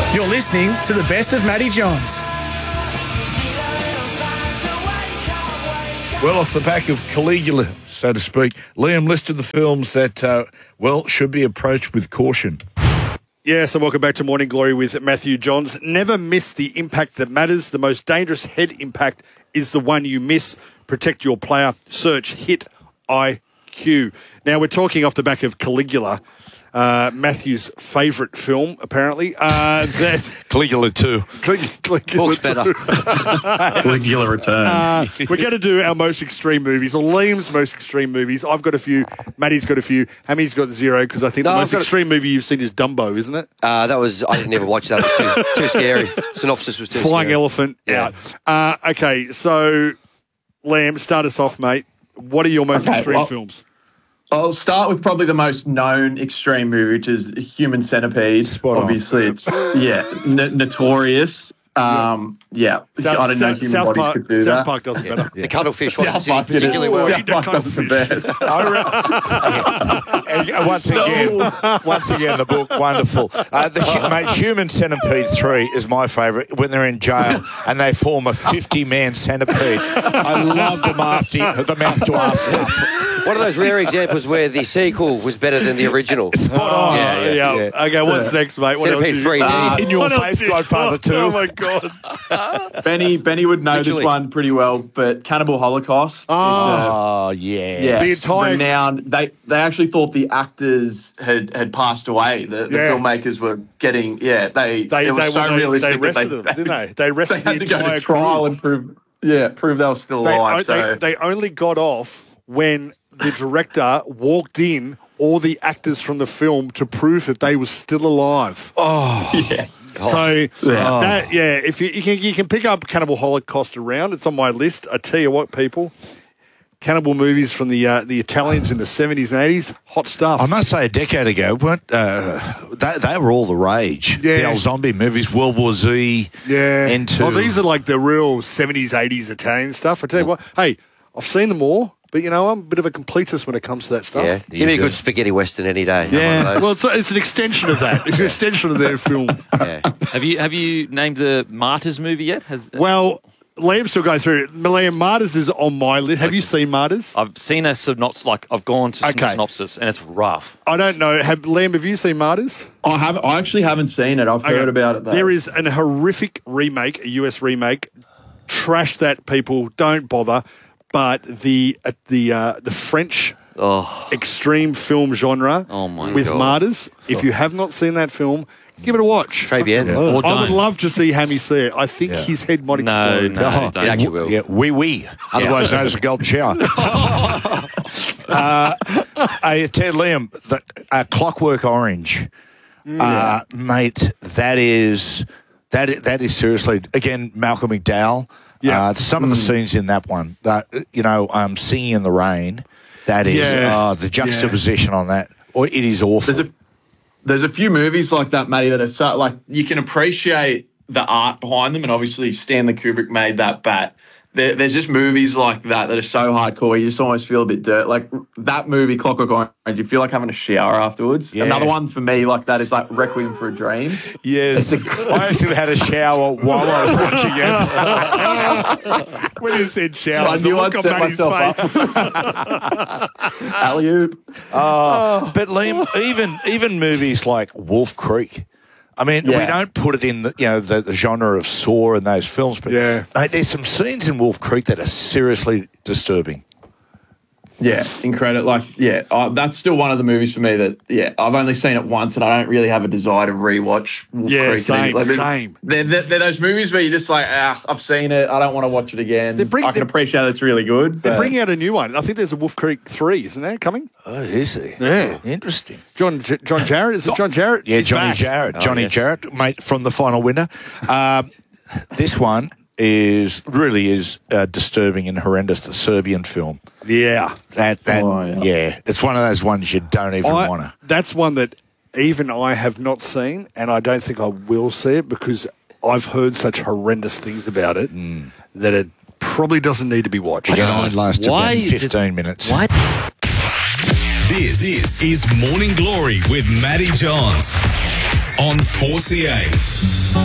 You're listening to the best of Matty Johns. Well, off the back of Caligula, so to speak, Liam listed the films that, should be approached with caution. Yes, and welcome back to Morning Glory with Matthew Johns. Never miss the impact that matters. The most dangerous head impact is the one you miss. Protect your player. Search HIT IQ. Now, we're talking off the back of Caligula, Matthew's favourite film, apparently. Caligula 2. Caligula Looks better. Caligula returns. We're going to do our most extreme movies, or Liam's most extreme movies. I've got a few. Matty's got a few. Hammy's got 0, because I think the most extreme movie you've seen is Dumbo, isn't it? I didn't ever watch that. It was too scary. Synopsis was too Flying scary. elephant out. Okay, so Liam, start us off, mate. What are your most extreme films? I'll start with probably the most known extreme movie, which is Human Centipede. Spot on. Obviously, it's notorious. I don't know human bodies could do South that. Park does it better. The cuttlefish wasn't South Park did it. particularly well. South Park does it the best. Once again, the book, wonderful. Human Centipede 3 is my favourite, when they're in jail and they form a 50-man centipede. I love the mouth to ass stuff. One of those rare examples where the sequel was better than the original. Spot on. Yeah. Okay, what's next, mate? What Centipede else 3D. In your face, Godfather 2. Oh, my God. Benny would know Literally. this one pretty well, but Cannibal Holocaust. Oh, Yeah, The entire- renowned. They actually thought the actors had passed away. The filmmakers were getting it was so realistic. They arrested them, didn't they? They arrested They had the to go entire to trial and prove they were still alive. They only got off when the director walked in all the actors from the film to prove that they were still alive. If you can pick up Cannibal Holocaust around, it's on my list. I tell you what, people, cannibal movies from the Italians in the 70s and 80s, hot stuff. I must say, a decade ago, they were all the rage. Yeah. The old zombie movies, World War Z. Yeah. Into... Oh, these are like the real 70s, 80s Italian stuff. I tell you what, hey, I've seen them all, but, I'm a bit of a completist when it comes to that stuff. Yeah. Give me a good spaghetti western any day. Yeah. Well, it's an extension of that. It's an extension of their film. Yeah. Have you named the Martyrs movie yet? Well, Liam's still going through it. Liam, Martyrs is on my list. Have you seen Martyrs? I've seen a synopsis. I've gone to some synopsis, and it's rough. I don't know. Liam, have you seen Martyrs? I actually haven't seen it. I've heard about it, though. There is an horrific remake, a US remake. Trash that, people. Don't bother. But the French extreme film genre with Martyrs, if you have not seen that film, give it a watch. Très bien. I would love to see Hammy see it. I think his head might explode. No, It actually will. Yeah, otherwise known as a golden shower. I tell Liam, Clockwork Orange, mate, that is seriously, again, Malcolm McDowell. Yeah. Some of the scenes in that one, Singing in the Rain, that is, the juxtaposition on that, it is awful. There's a few movies like that, Matty, that are so, like, you can appreciate the art behind them, and obviously Stanley Kubrick made that bat. There's just movies like that are so hardcore, you just almost feel a bit dirt. Like that movie, Clockwork Orange, you feel like having a shower afterwards. Yeah. Another one for me like that is like Requiem for a Dream. Yes. I actually had a shower while I was watching it. When you said shower, I knew I'd set myself face. Alley-oop. But Liam, even movies like Wolf Creek, I mean, we don't put it in the genre of Saw and those films, but mate, there's some scenes in Wolf Creek that are seriously disturbing. Yeah, incredible. That's still one of the movies for me that, I've only seen it once and I don't really have a desire to rewatch Wolf Creek. Same. They're those movies where you're just like, I've seen it, I don't want to watch it again. I can appreciate it's really good. They're bringing out a new one. I think there's a Wolf Creek 3, isn't there, coming? Oh, is he? Yeah. Interesting. John Jarrett? Is it John Jarrett? Yeah, He's Johnny back. Jarrett. Johnny Jarrett, mate, from The Final Winner. This one is disturbing and horrendous, the Serbian film. Yeah. It's one of those ones you don't even want to. That's one that even I have not seen, and I don't think I will see it because I've heard such horrendous things about it that it probably doesn't need to be watched. It only lasted about 15 minutes. Why? This is Morning Glory with Matty Johns. on 4CA.